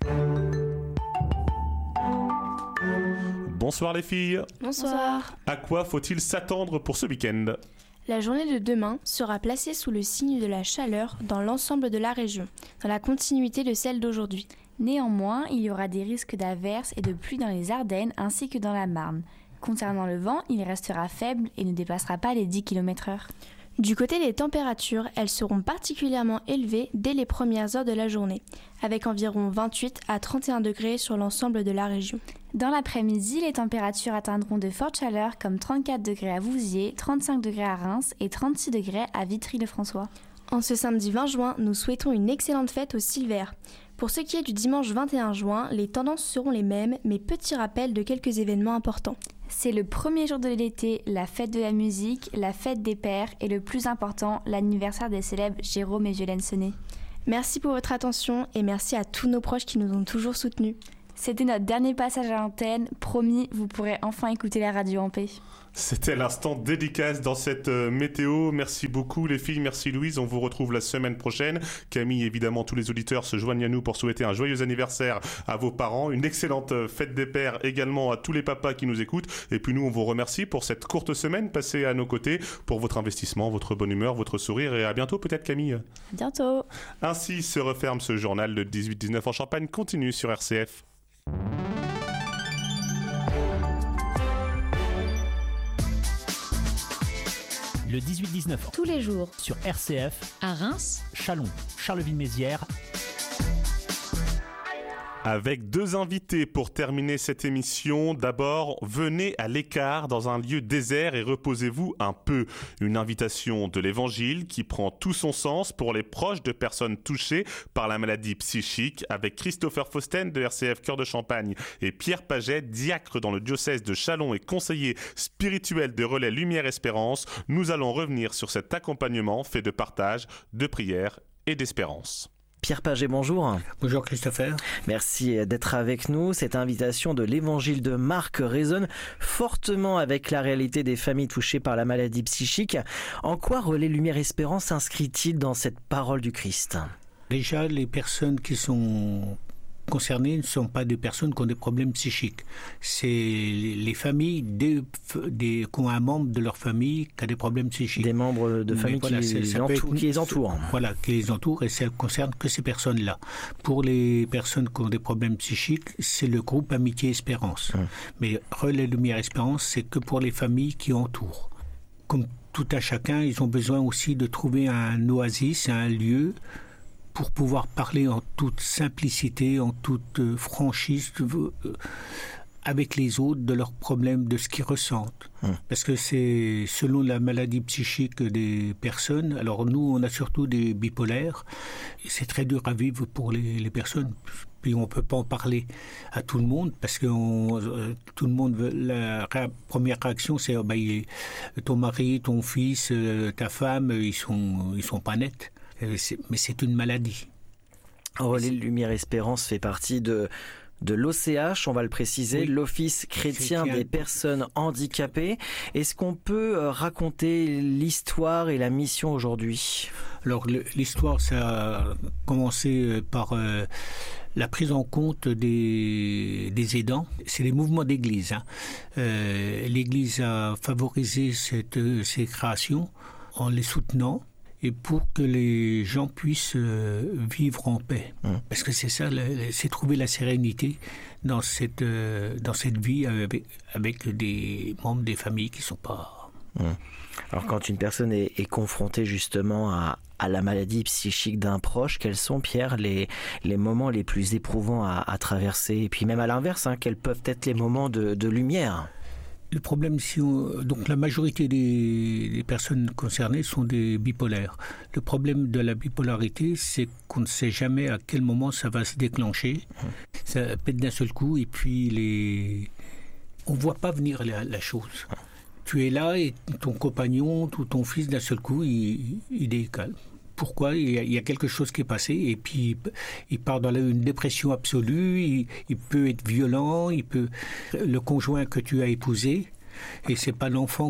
Speaker 1: Bonsoir les filles.
Speaker 13: Bonsoir.
Speaker 1: À quoi faut-il s'attendre pour ce week-end ?
Speaker 13: La journée de demain sera placée sous le signe de la chaleur dans l'ensemble de la région, dans la continuité de celle d'aujourd'hui.
Speaker 14: Néanmoins, il y aura des risques d'averses et de pluie dans les Ardennes ainsi que dans la Marne. Concernant le vent, il restera faible et ne dépassera pas les 10 km/h.
Speaker 13: Du côté des températures, elles seront particulièrement élevées dès les premières heures de la journée, avec environ 28 à 31 degrés sur l'ensemble de la région.
Speaker 14: Dans l'après-midi, les températures atteindront de fortes chaleurs comme 34 degrés à Vouziers, 35 degrés à Reims et 36 degrés à Vitry-le-François.
Speaker 13: En ce samedi 20 juin, nous souhaitons une excellente fête aux Silvères. Pour ce qui est du dimanche 21 juin, les tendances seront les mêmes, mais petit rappel de quelques événements importants.
Speaker 14: C'est le premier jour de l'été, la fête de la musique, la fête des pères et le plus important, l'anniversaire des célèbres Jérôme et Violaine Sonnet.
Speaker 13: Merci pour votre attention et merci à tous nos proches qui nous ont toujours soutenus.
Speaker 14: C'était notre dernier passage à l'antenne. Promis, vous pourrez enfin écouter la radio en paix.
Speaker 1: C'était l'instant dédicace dans cette météo. Merci beaucoup les filles, merci Louise. On vous retrouve la semaine prochaine. Camille, évidemment, tous les auditeurs se joignent à nous pour souhaiter un joyeux anniversaire à vos parents. Une excellente fête des pères également à tous les papas qui nous écoutent. Et puis nous, on vous remercie pour cette courte semaine passée à nos côtés, pour votre investissement, votre bonne humeur, votre sourire. Et à bientôt peut-être Camille.
Speaker 14: À bientôt.
Speaker 1: Ainsi se referme ce journal de 18-19 en Champagne. Continue sur RCF.
Speaker 2: Le 18-19
Speaker 15: tous les jours
Speaker 2: sur RCF
Speaker 15: à Reims,
Speaker 2: Châlons, Charleville-Mézières.
Speaker 1: Avec deux invités pour terminer cette émission. D'abord, venez à l'écart dans un lieu désert et reposez-vous un peu. Une invitation de l'Évangile qui prend tout son sens pour les proches de personnes touchées par la maladie psychique avec Christopher Fausten de RCF Cœur de Champagne et Pierre Paget, diacre dans le diocèse de Châlons et conseiller spirituel de Relais Lumière Espérance. Nous allons revenir sur cet accompagnement fait de partage, de prière et d'espérance.
Speaker 16: Pierre Paget, bonjour.
Speaker 17: Bonjour Christopher.
Speaker 16: Merci d'être avec nous. Cette invitation de l'Évangile de Marc résonne fortement avec la réalité des familles touchées par la maladie psychique. En quoi Relais Lumière Espérance s'inscrit-il dans cette parole du Christ ?
Speaker 17: Déjà, les personnes qui sont concernées ne sont pas des personnes qui ont des problèmes psychiques. C'est les familles qui ont un membre de leur famille qui a des problèmes psychiques.
Speaker 16: Des membres de famille qui les entourent.
Speaker 17: Voilà, qui les entourent et ça ne concerne que ces personnes-là. Pour les personnes qui ont des problèmes psychiques, c'est le groupe Amitié Espérance. Mais Relais Lumière Espérance, c'est que pour les familles qui entourent. Comme tout à chacun, ils ont besoin aussi de trouver un oasis, un lieu pour pouvoir parler en toute simplicité, en toute franchise avec les autres de leurs problèmes, de ce qu'ils ressentent. Parce que c'est selon la maladie psychique des personnes. Alors nous, on a surtout des bipolaires. Et c'est très dur à vivre pour les personnes. Puis on ne peut pas en parler à tout le monde parce que tout le monde la première réaction c'est ton mari, ton fils, ta femme, ils sont pas nets. Mais c'est une maladie.
Speaker 16: Relais Lumière Espérance fait partie de l'OCH, on va le préciser, oui. L'Office chrétien des personnes handicapées. Est-ce qu'on peut raconter l'histoire et la mission aujourd'hui ?
Speaker 17: Alors l'histoire, ça a commencé par la prise en compte des aidants. C'est les mouvements d'église. L'Église a favorisé ces créations en les soutenant. Et pour que les gens puissent vivre en paix. Parce que c'est ça, c'est trouver la sérénité dans cette vie avec des membres des familles qui ne sont pas...
Speaker 16: Alors quand une personne est confrontée justement à la maladie psychique d'un proche, quels sont, Pierre, les moments les plus éprouvants à traverser ? Et puis même à l'inverse, quels peuvent être les moments de lumière ?
Speaker 17: Le problème, donc la majorité des personnes concernées sont des bipolaires. Le problème de la bipolarité, c'est qu'on ne sait jamais à quel moment ça va se déclencher. Ça pète d'un seul coup et puis on ne voit pas venir la chose. Tu es là et ton compagnon ou ton fils, d'un seul coup, il décale. Pourquoi ? Il y a quelque chose qui est passé et puis il part dans une dépression absolue, il peut être violent, le conjoint que tu as épousé, et c'est pas l'enfant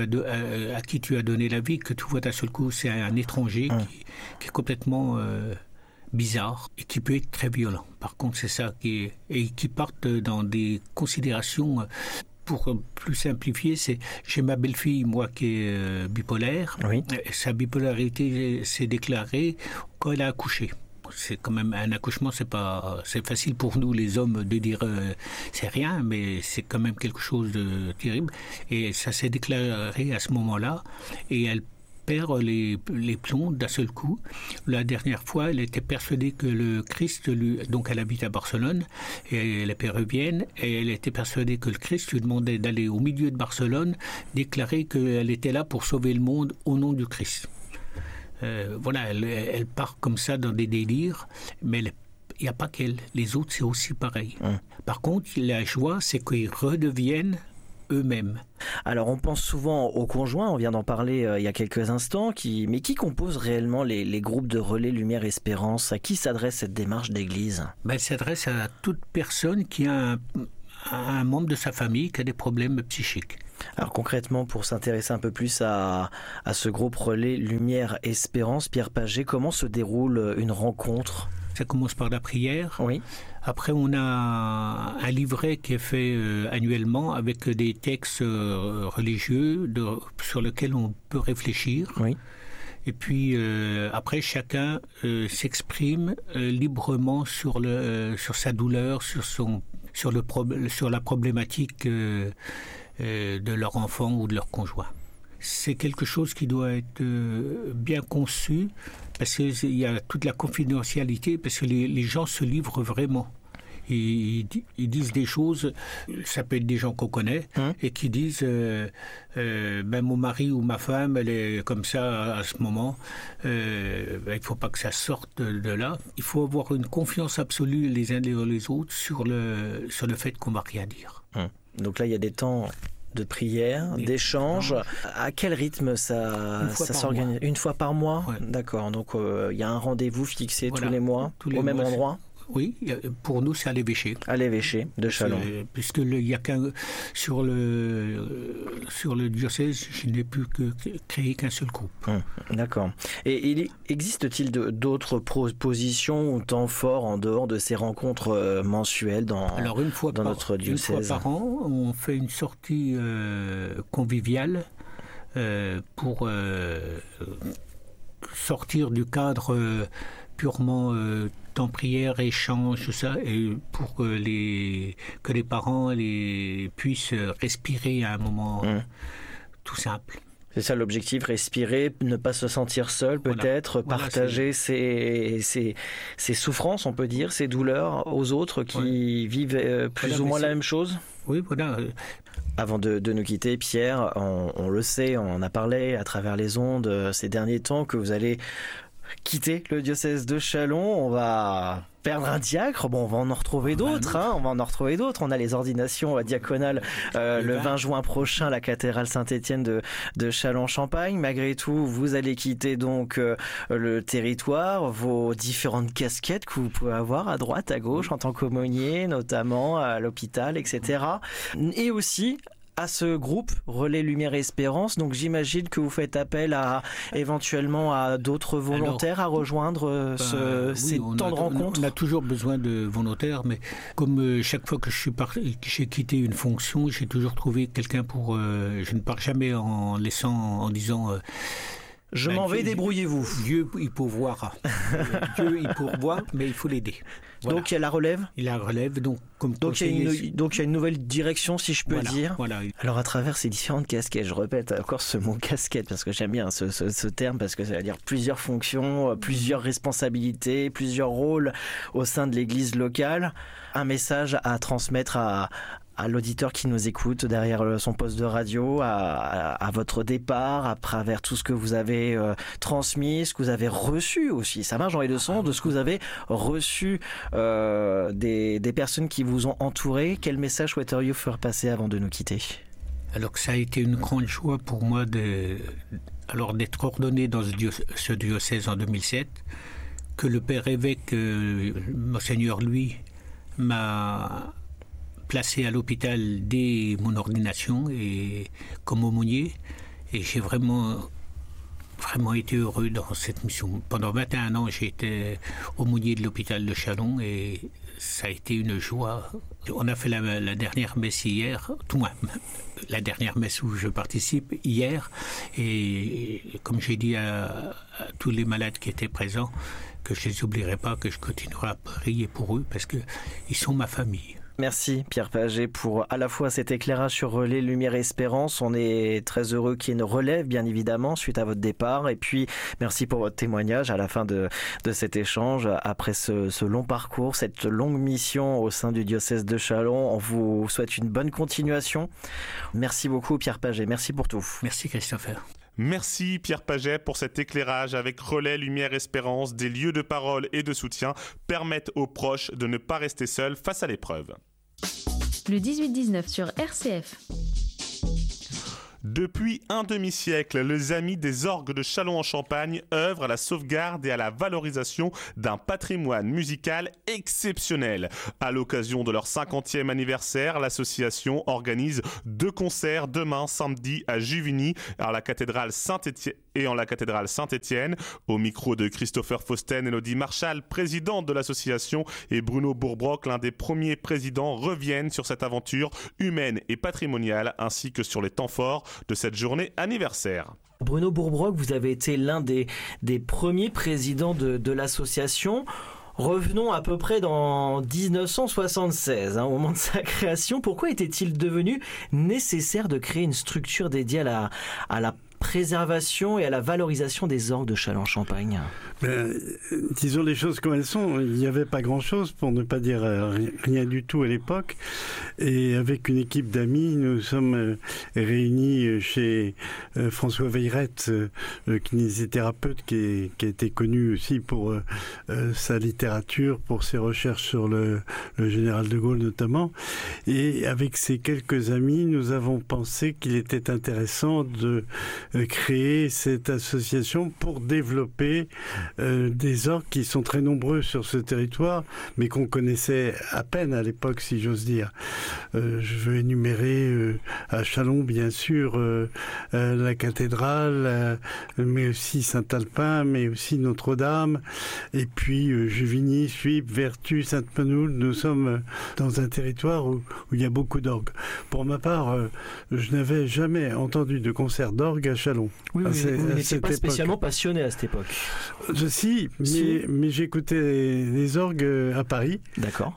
Speaker 17: à qui tu as donné la vie que tu vois d'un seul coup, c'est un étranger qui est complètement bizarre et qui peut être très violent. Par contre, c'est ça et qui partent dans des considérations... Pour plus simplifier, j'ai ma belle-fille, moi, qui est bipolaire.
Speaker 16: Oui.
Speaker 17: Sa bipolarité s'est déclarée quand elle a accouché. C'est quand même un accouchement, c'est facile pour nous les hommes de dire c'est rien, mais c'est quand même quelque chose de terrible. Et ça s'est déclaré à ce moment-là, et elle perd les plombs d'un seul coup. La dernière fois, elle était persuadée que le Christ, donc elle habite à Barcelone, et elle est péruvienne, et elle était persuadée que le Christ lui demandait d'aller au milieu de Barcelone, déclarer qu'elle était là pour sauver le monde au nom du Christ. Voilà, elle part comme ça dans des délires, mais Il n'y a pas qu'elle. Les autres, c'est aussi pareil. Par contre, la joie, c'est qu'ils redeviennent eux-mêmes.
Speaker 16: Alors on pense souvent aux conjoints, on vient d'en parler il y a quelques instants, mais qui compose réellement les groupes de relais Lumière Espérance? À qui s'adresse cette démarche d'église?
Speaker 17: Elle s'adresse à toute personne qui a un membre de sa famille qui a des problèmes psychiques.
Speaker 16: Alors concrètement, pour s'intéresser un peu plus à ce groupe relais Lumière Espérance, Pierre Paget, comment se déroule une rencontre?
Speaker 17: Ça commence par la prière.
Speaker 16: Oui.
Speaker 17: Après, on a un livret qui est fait annuellement avec des textes religieux sur lesquels on peut réfléchir.
Speaker 16: Oui.
Speaker 17: Et puis après, chacun s'exprime librement sur sa douleur, sur la problématique de leur enfant ou de leur conjoint. C'est quelque chose qui doit être bien conçu parce qu'il y a toute la confidentialité, parce que les gens se livrent vraiment. Ils disent des choses, ça peut être des gens qu'on connaît, et qui disent mon mari ou ma femme, elle est comme ça à ce moment, il ne faut pas que ça sorte de là. Il faut avoir une confiance absolue les uns derrière les autres sur le fait qu'on ne va rien dire.
Speaker 16: Donc là, il y a des temps de prière, d'échange. À quel rythme ça s'organise? Une fois par mois?
Speaker 17: Ouais.
Speaker 16: D'accord, donc il y a un rendez-vous fixé tous les mois, au même endroit?
Speaker 17: Oui, pour nous, c'est à l'évêché.
Speaker 16: À l'évêché de Châlons.
Speaker 17: Puisque il y a sur le diocèse, je n'ai pu créer qu'un seul groupe.
Speaker 16: D'accord. Et existe-t-il d'autres propositions ou temps forts en dehors de ces rencontres mensuelles dans notre diocèse?
Speaker 17: Une fois par an, on fait une sortie conviviale pour sortir du cadre purement temps prière, échange, tout ça, et pour que les parents puissent respirer à un moment tout simple.
Speaker 16: C'est ça l'objectif, respirer, ne pas se sentir seul peut-être, partager ses souffrances, on peut dire, ses douleurs aux autres qui vivent plus ou moins la même chose.
Speaker 17: Oui, voilà.
Speaker 16: Avant de nous quitter, Pierre, on le sait, on en a parlé à travers les ondes ces derniers temps que vous allez quitter le diocèse de Châlons. On va perdre un diacre. Bon, on va en retrouver d'autres. On a les ordinations diaconales le 20 juin prochain, la cathédrale Saint-Étienne de Châlons-Champagne. Malgré tout, vous allez quitter donc le territoire, vos différentes casquettes que vous pouvez avoir à droite, à gauche, en tant qu'aumônier, notamment à l'hôpital, etc. Et aussi à ce groupe Relais Lumière et Espérance. Donc j'imagine que vous faites appel éventuellement à d'autres volontaires à rejoindre ces temps de rencontre.
Speaker 17: On a toujours besoin de volontaires, mais comme chaque fois que j'ai quitté une fonction, j'ai toujours trouvé quelqu'un pour... je ne pars jamais en disant...
Speaker 16: je m'en vais, débrouillez-vous.
Speaker 17: Dieu, il pourvoira. Dieu, il pourvoit, mais il faut l'aider. Voilà.
Speaker 16: Donc il y a la relève.
Speaker 17: Il y a la relève, donc
Speaker 16: il y a une nouvelle direction, si je peux dire.
Speaker 17: Voilà.
Speaker 16: Alors à travers ces différentes casquettes, je répète encore ce mot casquette parce que j'aime bien ce terme, parce que ça veut dire plusieurs fonctions, plusieurs responsabilités, plusieurs rôles au sein de l'église locale. Un message à transmettre à l'auditeur qui nous écoute derrière son poste de radio, à votre départ, à travers tout ce que vous avez transmis, ce que vous avez reçu aussi. Ça marche dans les deux sens, de ce que vous avez reçu des personnes qui vous ont entouré. Quel message souhaiteriez-vous faire passer avant de nous quitter?
Speaker 17: Alors que ça a été une grande joie pour moi d'être ordonné dans ce diocèse en 2007, que le père évêque, Monseigneur lui, m'a placé à l'hôpital dès mon ordination et comme aumônier, et j'ai vraiment été heureux dans cette mission. Pendant 21 ans, j'ai été aumônier de l'hôpital de Châlons et ça a été une joie. On a fait la dernière messe hier, tout moins la dernière messe où je participe hier, et comme j'ai dit à tous les malades qui étaient présents, que je ne les oublierai pas, que je continuerai à prier pour eux parce qu'ils sont ma famille.
Speaker 16: Merci Pierre Paget pour à la fois cet éclairage sur Relais Lumière et Espérance. On est très heureux qu'il y ait une relève, bien évidemment, suite à votre départ. Et puis, merci pour votre témoignage à la fin de cet échange. Après ce long parcours, cette longue mission au sein du diocèse de Châlons, on vous souhaite une bonne continuation. Merci beaucoup Pierre Paget. Merci pour tout.
Speaker 17: Merci Christopher.
Speaker 1: Merci Pierre Paget pour cet éclairage avec Relais Lumière Espérance. Des lieux de parole et de soutien permettent aux proches de ne pas rester seuls face à l'épreuve.
Speaker 15: Le 18-19 sur RCF.
Speaker 1: Depuis un demi-siècle, les Amis des Orgues de Châlons-en-Champagne œuvrent à la sauvegarde et à la valorisation d'un patrimoine musical exceptionnel. À l'occasion de leur 50e anniversaire, l'association organise 2 concerts demain samedi à Juvigny, à la cathédrale Saint-Étienne et en la cathédrale Saint-Étienne. Au micro de Christopher Fausten, Elodie Marchal, présidente de l'association, et Bruno Bourbrock, l'un des premiers présidents, reviennent sur cette aventure humaine et patrimoniale, ainsi que sur les temps forts de cette journée anniversaire.
Speaker 16: Bruno Bourbrock, vous avez été l'un des premiers présidents de l'association. Revenons à peu près dans 1976, au moment de sa création. Pourquoi était-il devenu nécessaire de créer une structure dédiée à la préservation et à la valorisation des orgues de Châlons-en-Champagne?
Speaker 18: Disons les choses comme elles sont. Il n'y avait pas grand-chose, pour ne pas dire rien du tout à l'époque. Et avec une équipe d'amis, nous sommes réunis chez François Veillerette, kinésithérapeute qui a été connu aussi pour sa littérature, pour ses recherches sur le général de Gaulle notamment. Et avec ces quelques amis, nous avons pensé qu'il était intéressant de créer cette association pour développer des orgues qui sont très nombreux sur ce territoire, mais qu'on connaissait à peine à l'époque, si j'ose dire. Je veux énumérer à Châlons, bien sûr, la cathédrale, mais aussi Saint-Alpin, mais aussi Notre-Dame, et puis Juvigny, Suippes, Vertus, Sainte-Menoule. Nous sommes dans un territoire où il y a beaucoup d'orgues. Pour ma part, je n'avais jamais entendu de concert d'orgue à Châlons.
Speaker 16: Oui, vous n'étiez pas spécialement passionné à cette époque.
Speaker 18: Si, mais j'écoutais les orgues à Paris.
Speaker 16: D'accord.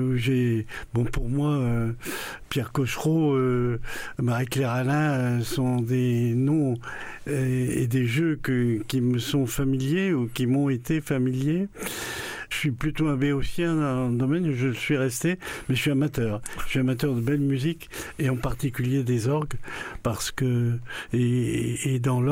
Speaker 18: Pour moi, Pierre Cochereau, Marie-Claire Alain sont des noms et des jeux qui me sont familiers ou qui m'ont été familiers. Je suis plutôt un béotien dans le domaine où je suis resté, mais je suis amateur. Je suis amateur de belle musique et en particulier des orgues, parce que et dans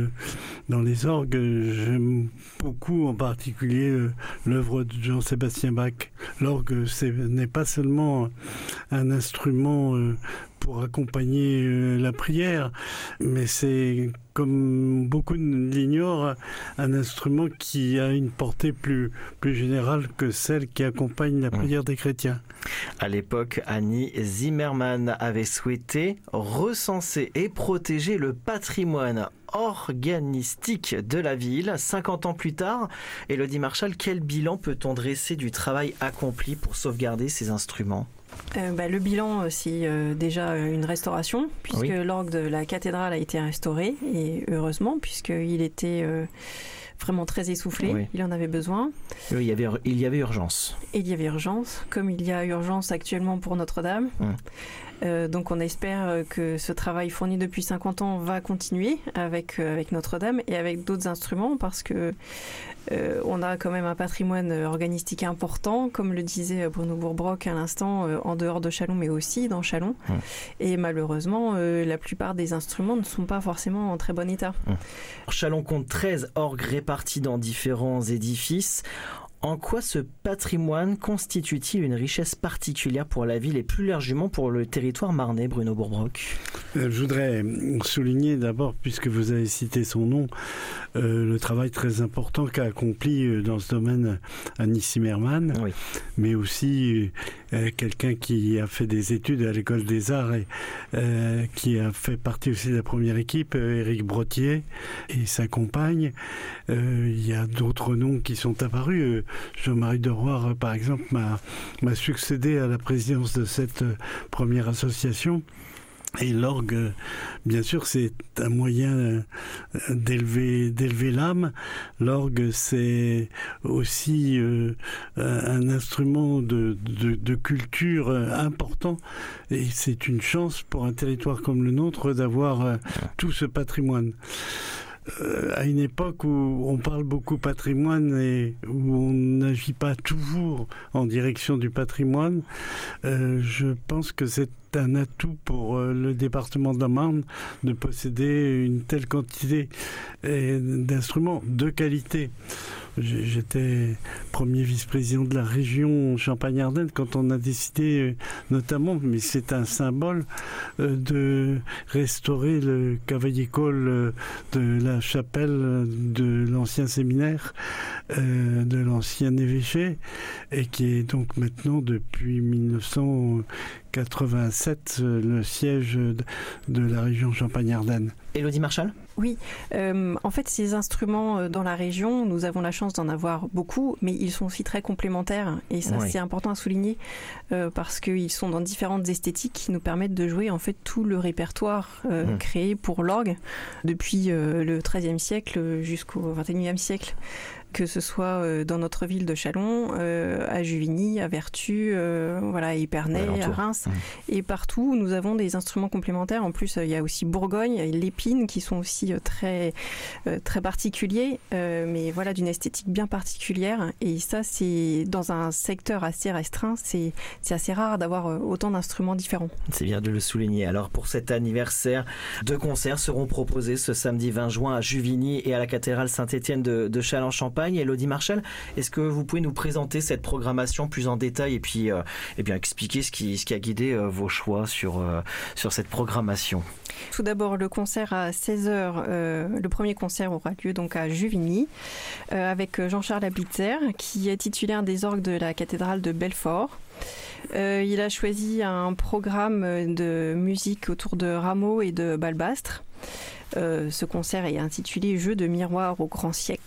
Speaker 18: les orgues, j'aime beaucoup en particulier l'œuvre de Jean-Sébastien Bach. L'orgue, n'est pas seulement un instrument pour accompagner la prière, mais c'est, comme beaucoup l'ignorent, un instrument qui a une portée plus générale que celle qui accompagne la prière des chrétiens.
Speaker 16: À l'époque, Annie Zimmermann avait souhaité recenser et protéger le patrimoine organistique de la ville. 50 ans plus tard, Elodie Marchal, quel bilan peut-on dresser du travail accompli pour sauvegarder ces instruments ?
Speaker 19: Le bilan, c'est déjà une restauration, puisque l'orgue de la cathédrale a été restauré, et heureusement, puisqu'il était vraiment très essoufflé, il en avait besoin.
Speaker 16: Il y avait urgence.
Speaker 19: Et il y avait urgence, comme il y a urgence actuellement pour Notre-Dame. Donc on espère que ce travail fourni depuis 50 ans va continuer avec Notre-Dame et avec d'autres instruments, parce que on a quand même un patrimoine organistique important, comme le disait Bruno Bourbrock à l'instant, en dehors de Châlons, mais aussi dans Châlons. Et malheureusement, la plupart des instruments ne sont pas forcément en très bon état.
Speaker 16: Châlons compte 13 orgues répartis dans différents édifices. En quoi ce patrimoine constitue-t-il une richesse particulière pour la ville et plus largement pour le territoire marnais, Bruno Bourbrock ?
Speaker 18: Je voudrais souligner d'abord, puisque vous avez cité son nom, le travail très important qu'a accompli dans ce domaine Annie Zimmermann, mais aussi quelqu'un qui a fait des études à l'École des Arts et qui a fait partie aussi de la première équipe, Éric Brottier et sa compagne. Il y a d'autres noms qui sont apparus. Jean-Marie de Roire, par exemple, m'a succédé à la présidence de cette première association. Et l'orgue, bien sûr, c'est un moyen d'élever l'âme. L'orgue, c'est aussi un instrument de culture important. Et c'est une chance pour un territoire comme le nôtre d'avoir tout ce patrimoine. à une époque où on parle beaucoup patrimoine et où on n'agit pas toujours en direction du patrimoine, je pense que c'est un atout pour le département de la Marne de posséder une telle quantité d'instruments de qualité. J'étais premier vice-président de la région Champagne-Ardenne quand on a décidé notamment, mais c'est un symbole, de restaurer le cavaillé-école de la chapelle de l'ancien séminaire, de l'ancien évêché, et qui est donc maintenant depuis 1987 le siège de la région Champagne-Ardenne.
Speaker 16: Élodie Marchal ?
Speaker 19: Oui, en fait ces instruments dans la région, nous avons la chance d'en avoir beaucoup, mais ils sont aussi très complémentaires et ça c'est important à souligner parce qu'ils sont dans différentes esthétiques qui nous permettent de jouer en fait tout le répertoire créé pour l'orgue depuis le XIIIe siècle jusqu'au XXIe siècle. Que ce soit dans notre ville de Châlons, à Juvigny, à Vertus, à Épernay, à Reims, et partout nous avons des instruments complémentaires. En plus, il y a aussi Bourgogne, il y a l'Épine qui sont aussi très particuliers, mais voilà d'une esthétique bien particulière. Et ça, c'est dans un secteur assez restreint, c'est assez rare d'avoir autant d'instruments différents.
Speaker 16: C'est bien de le souligner. Alors pour cet anniversaire, 2 concerts seront proposés ce samedi 20 juin à Juvigny et à la cathédrale Saint-Étienne de Châlons-Champagne. Élodie Marchal, est-ce que vous pouvez nous présenter cette programmation plus en détail et puis expliquer ce qui a guidé vos choix sur cette programmation?
Speaker 19: Tout d'abord, le concert à 16h, le premier concert aura lieu donc à Juvigny avec Jean-Charles Ablitzer qui est titulaire des orgues de la cathédrale de Belfort. Il a choisi un programme de musique autour de Rameau et de Balbastre. Ce concert est intitulé « Jeux de miroir au grand siècle ».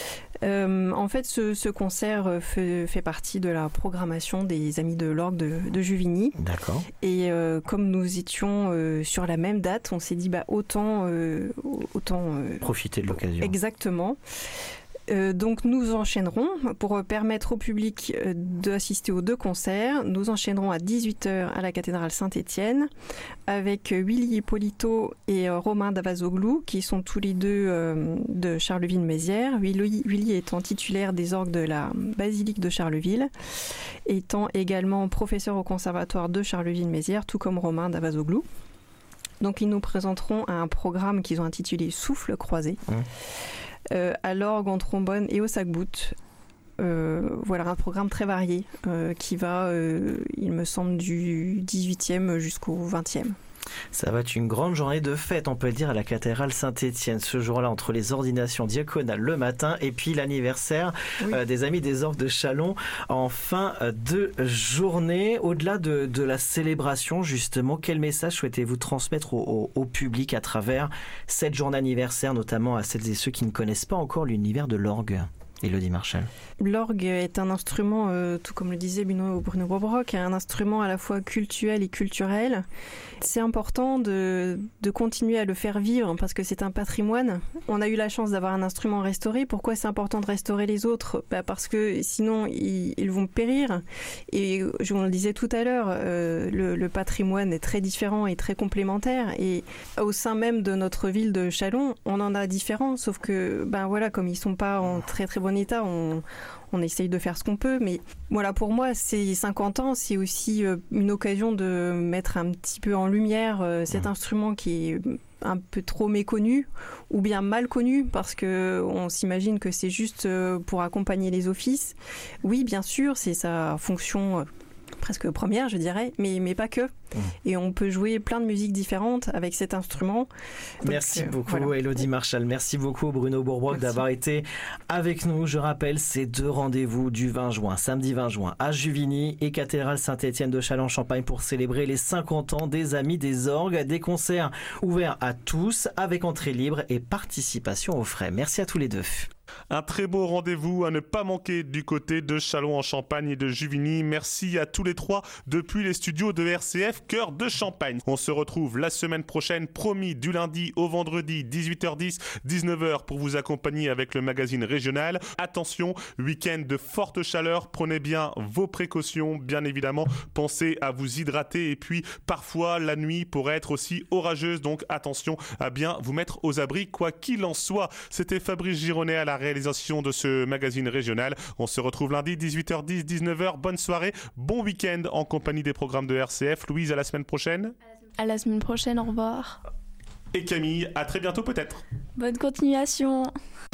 Speaker 19: En fait, ce concert fait partie de la programmation des Amis de l'Orgue de Juvigny.
Speaker 16: D'accord.
Speaker 19: Et comme nous étions sur la même date, on s'est dit autant
Speaker 16: profiter de l'occasion.
Speaker 19: Exactement. Donc nous enchaînerons, pour permettre au public d'assister aux 2 concerts, nous enchaînerons à 18h à la cathédrale Saint-Étienne avec Willy Hippolito et Romain Davazoglou qui sont tous les deux de Charleville-Mézières. Willy étant titulaire des orgues de la basilique de Charleville, étant également professeur au conservatoire de Charleville-Mézières, tout comme Romain Davazoglou. Donc ils nous présenteront un programme qu'ils ont intitulé Souffle croisé. À l'orgue, en trombone et au sac-bout. Un programme très varié qui va, il me semble, du 18e jusqu'au 20e.
Speaker 16: Ça va être une grande journée de fête, on peut le dire, à la cathédrale Saint-Étienne ce jour-là, entre les ordinations diaconales le matin et puis l'anniversaire des Amis des Orgues de Châlons en fin de journée. Au-delà de la célébration, justement, quel message souhaitez-vous transmettre au public à travers cette journée anniversaire, notamment à celles et ceux qui ne connaissent pas encore l'univers de l'orgue? Élodie Marchal.
Speaker 19: L'orgue est un instrument, tout comme le disait Bruno Borbrock, un instrument à la fois cultuel et culturel. C'est important de continuer à le faire vivre parce que c'est un patrimoine. On a eu la chance d'avoir un instrument restauré. Pourquoi c'est important de restaurer les autres ? Parce que sinon, ils vont périr. Et je vous le disais tout à l'heure, le patrimoine est très différent et très complémentaire. Et au sein même de notre ville de Châlons, on en a différents. Sauf que, comme ils ne sont pas en très très bon état, on essaye de faire ce qu'on peut, mais voilà, pour moi, ces 50 ans, c'est aussi une occasion de mettre un petit peu en lumière cet instrument qui est un peu trop méconnu ou bien mal connu parce qu'on s'imagine que c'est juste pour accompagner les offices. Oui, bien sûr, c'est sa fonction presque première, je dirais, mais pas que. Et on peut jouer plein de musiques différentes avec cet instrument. Donc,
Speaker 16: merci beaucoup, Élodie Marchal. Merci beaucoup, Bruno Borbrock, d'avoir été avec nous. Je rappelle, ces 2 rendez-vous du 20 juin, samedi 20 juin, à Juvigny et cathédrale Saint-Étienne de Châlons-Champagne pour célébrer les 50 ans des Amis des Orgues. Des concerts ouverts à tous, avec entrée libre et participation aux frais. Merci à tous les 2.
Speaker 1: Un très beau rendez-vous à ne pas manquer du côté de Châlons-en-Champagne et de Juvigny. Merci à tous les 3 depuis les studios de RCF. RCF Cœur de Champagne. On se retrouve la semaine prochaine, promis, du lundi au vendredi, 18h10, 19h pour vous accompagner avec le magazine régional. Attention, week-end de forte chaleur, prenez bien vos précautions, bien évidemment, pensez à vous hydrater et puis parfois la nuit pourrait être aussi orageuse, donc attention à bien vous mettre aux abris quoi qu'il en soit. C'était Fabrice Gironet à la réalisation de ce magazine régional. On se retrouve lundi 18h10, 19h. Bonne soirée, bon week-end en compagnie des programmes de RCF. Louise, à la semaine prochaine.
Speaker 13: À la semaine prochaine, au revoir.
Speaker 1: Et Camille, à très bientôt peut-être.
Speaker 13: Bonne continuation.